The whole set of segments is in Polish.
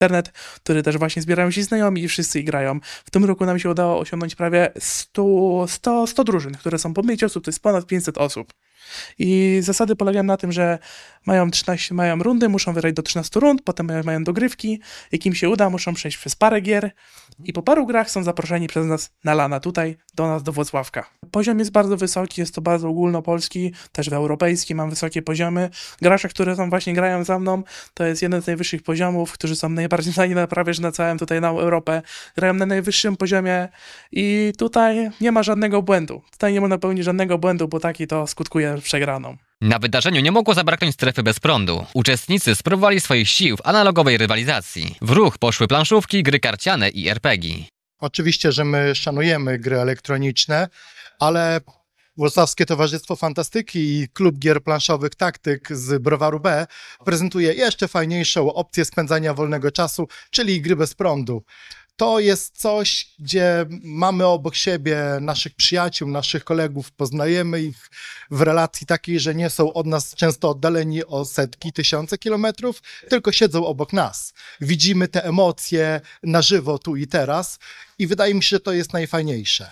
internet, który też właśnie zbierają się znajomi i wszyscy grają. W tym roku nam się udało osiągnąć prawie 100 drużyn, które są po 5 osób, to jest ponad 500 osób. I zasady polegają na tym, że mają rundy, muszą wygrać do 13 rund, potem mają dogrywki, jak im się uda, muszą przejść przez parę gier i po paru grach są zaproszeni przez nas na LAN-a tutaj, do nas, do Włocławka. Poziom jest bardzo wysoki, jest to bardzo ogólnopolski, też w europejski mam wysokie poziomy. Gracze, które właśnie grają za mną, to jest jeden z najwyższych poziomów, którzy są najbardziej znani prawie że na całym tutaj na Europę, grają na najwyższym poziomie i tutaj nie ma żadnego błędu. Tutaj nie można popełnić żadnego błędu, bo taki to skutkuje przegraną. Na wydarzeniu nie mogło zabraknąć strefy bez prądu. Uczestnicy spróbowali swoich sił w analogowej rywalizacji. W ruch poszły planszówki, gry karciane i RPG. Oczywiście, że my szanujemy gry elektroniczne, ale Włocławskie Towarzystwo Fantastyki i Klub Gier Planszowych Taktyk z Browaru B prezentuje jeszcze fajniejszą opcję spędzania wolnego czasu, czyli gry bez prądu. To jest coś, gdzie mamy obok siebie naszych przyjaciół, naszych kolegów, poznajemy ich w relacji takiej, że nie są od nas często oddaleni o setki, tysiące kilometrów, tylko siedzą obok nas. Widzimy te emocje na żywo tu i teraz i wydaje mi się, że to jest najfajniejsze.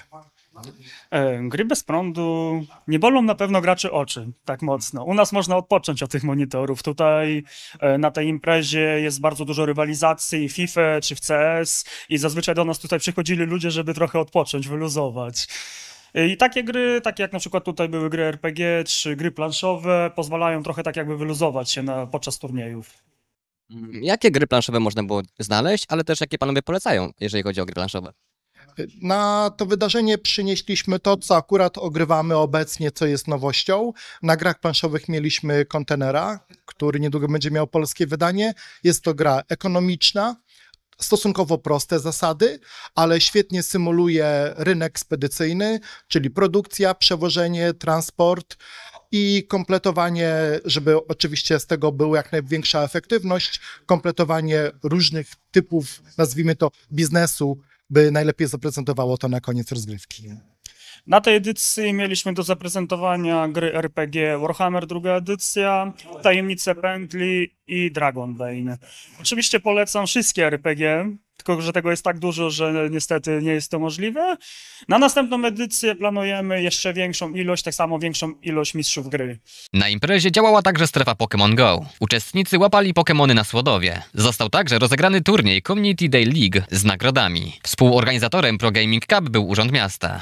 Gry bez prądu nie bolą na pewno graczy oczy tak mocno. U nas można odpocząć od tych monitorów. Tutaj na tej imprezie jest bardzo dużo rywalizacji w FIFA czy w CS i zazwyczaj do nas tutaj przychodzili ludzie, żeby trochę odpocząć, wyluzować. I takie gry, takie jak na przykład tutaj były gry RPG czy gry planszowe, pozwalają trochę tak jakby wyluzować się podczas turniejów. Jakie gry planszowe można było znaleźć, ale też jakie panowie polecają, jeżeli chodzi o gry planszowe? Na to wydarzenie przynieśliśmy to, co akurat ogrywamy obecnie, co jest nowością. Na grach planszowych mieliśmy Kontenera, który niedługo będzie miał polskie wydanie. Jest to gra ekonomiczna, stosunkowo proste zasady, ale świetnie symuluje rynek spedycyjny, czyli produkcja, przewożenie, transport i kompletowanie, żeby oczywiście z tego była jak największa efektywność, kompletowanie różnych typów, nazwijmy to, biznesu, by najlepiej zaprezentowało to na koniec rozgrywki. Na tej edycji mieliśmy do zaprezentowania gry RPG Warhammer II edycja, Tajemnice Pętli i Dragonbane. Oczywiście polecam wszystkie RPG, tylko że tego jest tak dużo, że niestety nie jest to możliwe. Na następną edycję planujemy jeszcze większą ilość, tak samo większą ilość mistrzów gry. Na imprezie działała także strefa Pokémon Go. Uczestnicy łapali Pokémony na Słodowie. Został także rozegrany turniej Community Day League z nagrodami. Współorganizatorem Pro Gaming Cup był Urząd Miasta.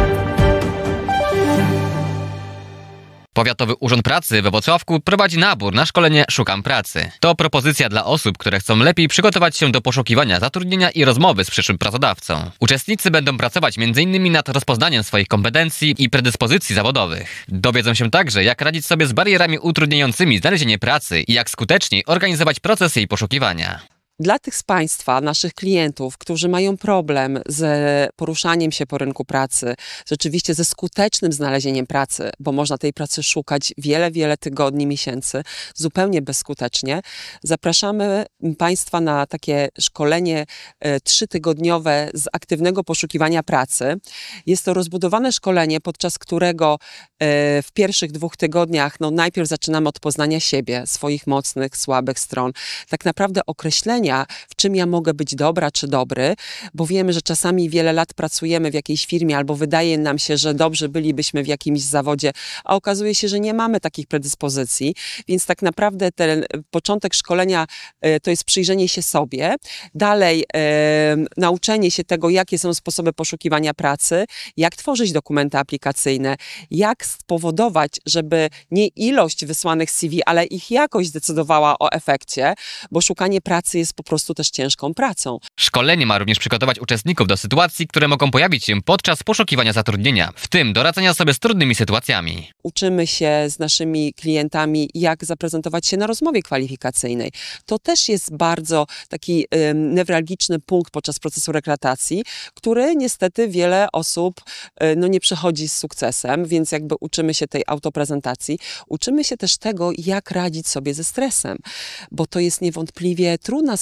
Powiatowy Urząd Pracy we Włocławku prowadzi nabór na szkolenie Szukam Pracy. To propozycja dla osób, które chcą lepiej przygotować się do poszukiwania zatrudnienia i rozmowy z przyszłym pracodawcą. Uczestnicy będą pracować m.in. nad rozpoznaniem swoich kompetencji i predyspozycji zawodowych. Dowiedzą się także, jak radzić sobie z barierami utrudniającymi znalezienie pracy i jak skuteczniej organizować proces jej poszukiwania. Dla tych z Państwa, naszych klientów, którzy mają problem z poruszaniem się po rynku pracy, rzeczywiście ze skutecznym znalezieniem pracy, bo można tej pracy szukać wiele tygodni, miesięcy, zupełnie bezskutecznie, zapraszamy Państwa na takie szkolenie 3-tygodniowe z aktywnego poszukiwania pracy. Jest to rozbudowane szkolenie, podczas którego w pierwszych 2 tygodniach najpierw zaczynamy od poznania siebie, swoich mocnych, słabych stron. Tak naprawdę określenia, w czym ja mogę być dobra czy dobry, bo wiemy, że czasami wiele lat pracujemy w jakiejś firmie albo wydaje nam się, że dobrze bylibyśmy w jakimś zawodzie, a okazuje się, że nie mamy takich predyspozycji, więc tak naprawdę ten początek szkolenia to jest przyjrzenie się sobie, dalej nauczenie się tego, jakie są sposoby poszukiwania pracy, jak tworzyć dokumenty aplikacyjne, jak spowodować, żeby nie ilość wysłanych CV, ale ich jakość decydowała o efekcie, bo szukanie pracy jest po prostu też ciężką pracą. Szkolenie ma również przygotować uczestników do sytuacji, które mogą pojawić się podczas poszukiwania zatrudnienia, w tym do radzenia sobie z trudnymi sytuacjami. Uczymy się z naszymi klientami, jak zaprezentować się na rozmowie kwalifikacyjnej. To też jest bardzo taki newralgiczny punkt podczas procesu rekrutacji, który niestety wiele osób nie przechodzi z sukcesem, więc jakby uczymy się tej autoprezentacji. Uczymy się też tego, jak radzić sobie ze stresem, bo to jest niewątpliwie trudna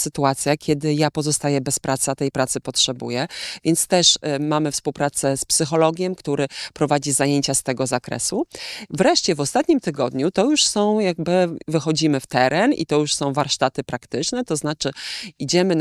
sytuacja, kiedy ja pozostaję bez pracy, a tej pracy potrzebuję, więc też mamy współpracę z psychologiem, który prowadzi zajęcia z tego zakresu. Wreszcie w ostatnim tygodniu to już są wychodzimy w teren i to już są warsztaty praktyczne, to znaczy idziemy